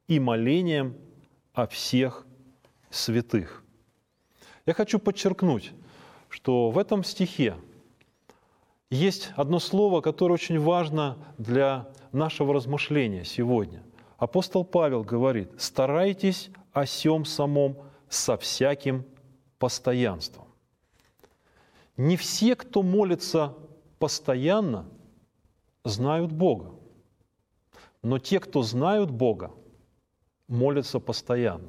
и молением о всех святых». Я хочу подчеркнуть, что в этом стихе есть одно слово, которое очень важно для нашего размышления сегодня. Апостол Павел говорит: «Старайтесь о сем самом со всяким постоянством». Не все, кто молится постоянно, знают Бога. Но те, кто знают Бога, молятся постоянно.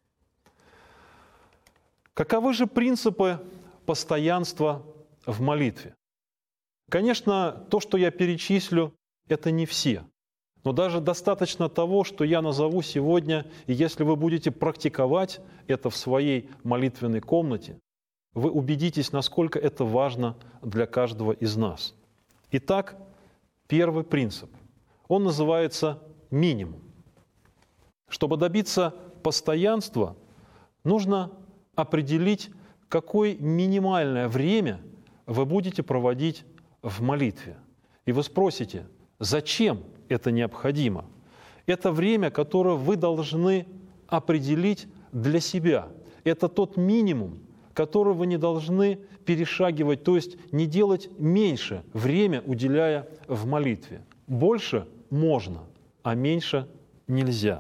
Каковы же принципы постоянства в молитве? Конечно, то, что я перечислю, это не все. Но даже достаточно того, что я назову сегодня, и если вы будете практиковать это в своей молитвенной комнате, вы убедитесь, насколько это важно для каждого из нас. Итак, первый принцип. Он называется минимум. Чтобы добиться постоянства, нужно определить, какое минимальное время вы будете проводить в молитве. И вы спросите, зачем это необходимо? Это время, которое вы должны определить для себя. Это тот минимум, который вы не должны перешагивать, то есть не делать меньше время, уделяя в молитве. Больше можно, а меньше нельзя.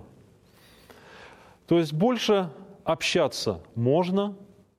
То есть больше общаться можно,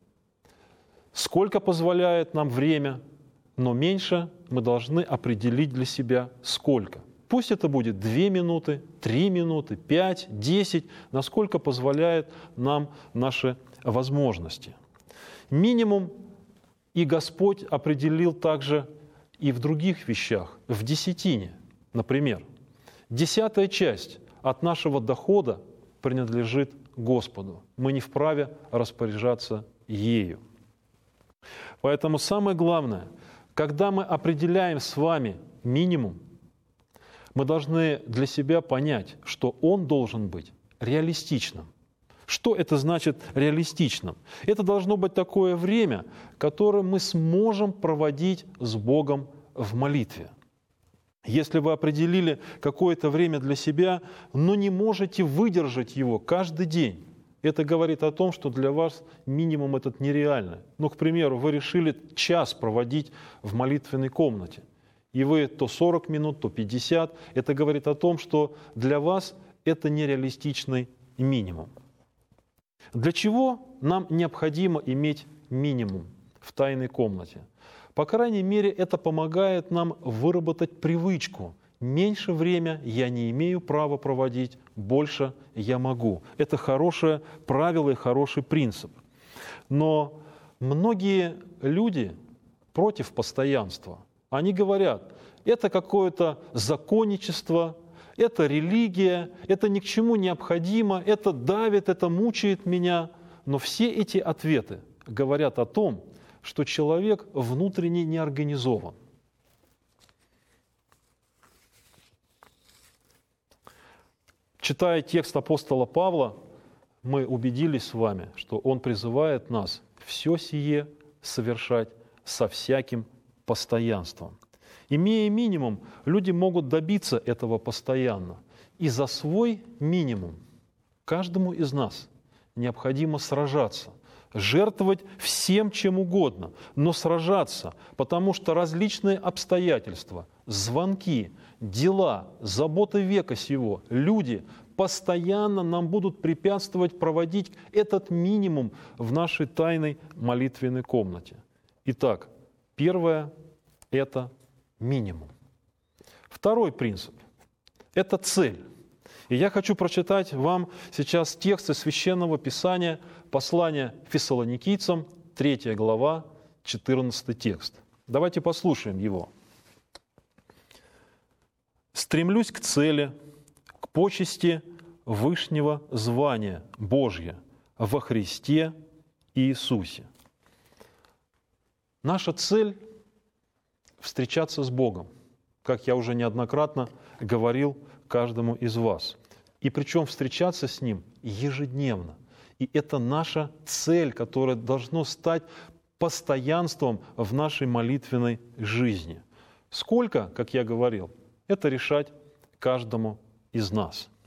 сколько позволяет нам время, но меньше мы должны определить для себя сколько. Пусть это будет 2 минуты, 3 минуты, 5, 10, насколько позволяет нам наши возможности. Минимум и Господь определил также и в других вещах, в десятине. Например, 10-я часть от нашего дохода принадлежит Господу. Мы не вправе распоряжаться ею. Поэтому самое главное, когда мы определяем с вами минимум, мы должны для себя понять, что он должен быть реалистичным. Что это значит реалистичным? Это должно быть такое время, которое мы сможем проводить с Богом в молитве. Если вы определили какое-то время для себя, но не можете выдержать его каждый день, это говорит о том, что для вас минимум этот нереальный. Ну, к примеру, вы решили час проводить в молитвенной комнате, и вы то 40 минут, то 50. Это говорит о том, что для вас это нереалистичный минимум. Для чего нам необходимо иметь минимум в тайной комнате? По крайней мере, это помогает нам выработать привычку. Меньше время я не имею права проводить, больше я могу. Это хорошее правило и хороший принцип. Но многие люди против постоянства. Они говорят, это какое-то законничество, это религия, это ни к чему необходимо, это давит, это мучает меня. Но все эти ответы говорят о том, что человек внутренне не организован. Читая текст апостола Павла, мы убедились с вами, что он призывает нас все сие совершать со всяким постоянством. Имея минимум, люди могут добиться этого постоянно. И за свой минимум каждому из нас необходимо сражаться, жертвовать всем, чем угодно, но сражаться, потому что различные обстоятельства, звонки, дела, заботы века сего, люди постоянно нам будут препятствовать проводить этот минимум в нашей тайной молитвенной комнате. Итак, первое – это минимум. Второй принцип – это цель. И я хочу прочитать вам сейчас текст из Священного Писания, послание Фессалоникийцам, 3 глава, 14 текст. Давайте послушаем его. «Стремлюсь к цели, к почести вышнего звания Божья во Христе Иисусе». Наша цель – встречаться с Богом, как я уже неоднократно говорил каждому из вас. И причем встречаться с Ним ежедневно. И это наша цель, которая должна стать постоянством в нашей молитвенной жизни. Сколько, как я говорил, это решать каждому из нас.